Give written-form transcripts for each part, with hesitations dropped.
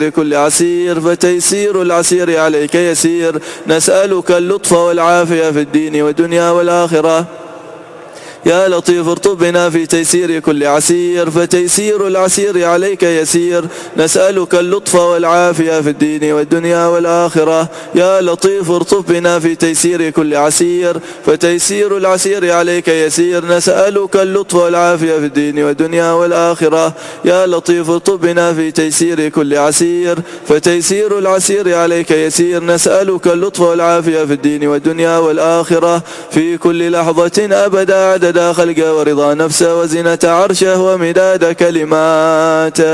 كل عسير فتيسير العسير عليك يسير. نسألك اللطف والعافية في الدين والدنيا والآخرة. يا لطيف ارطب بنا في تيسير كل عسير فتيسير العسير عليك يسير. نسألك اللطف والعافية في الدين والدنيا والآخرة. يا لطيف ارطب بنا في تيسير كل عسير فتيسير العسير عليك يسير. نسألك اللطف والعافية في الدين والدنيا والآخرة. يا لطيف ارطب بنا في تيسير كل عسير فتيسير العسير عليك يسير. نسألك اللطف والعافية في الدين والدنيا والآخرة. في كل لحظة أبدا عدد خلقه ورضا نفسه وزنة عرشه ومداد كلماته.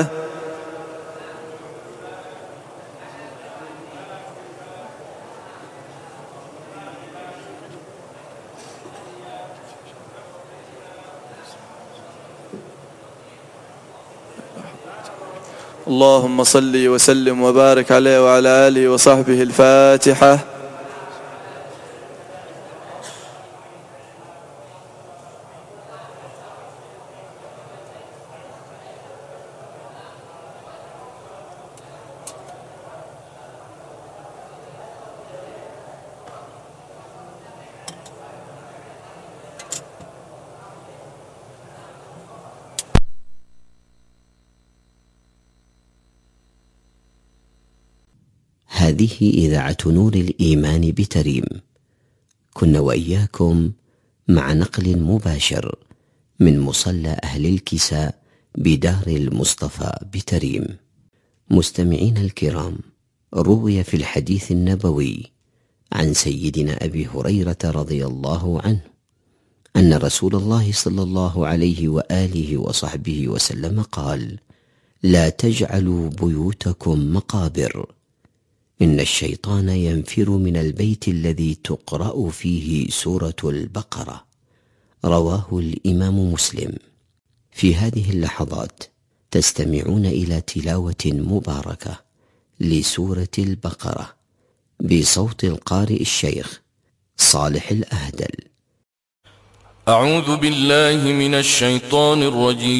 اللهم صل وسلم وبارك عليه وعلى آله وصحبه. الفاتحة. هذه إذاعة نور الإيمان بتريم. كنا وإياكم مع نقل مباشر من مصلى أهل الكساء بدار المصطفى بتريم. مستمعين الكرام، روي في الحديث النبوي عن سيدنا أبي هريرة رضي الله عنه أن رسول الله صلى الله عليه وآله وصحبه وسلم قال: لا تجعلوا بيوتكم مقابر، إن الشيطان ينفر من البيت الذي تقرأ فيه سورة البقرة. رواه الإمام مسلم. في هذه اللحظات تستمعون إلى تلاوة مباركة لسورة البقرة بصوت القارئ الشيخ صالح الأهدل. أعوذ بالله من الشيطان الرجيم.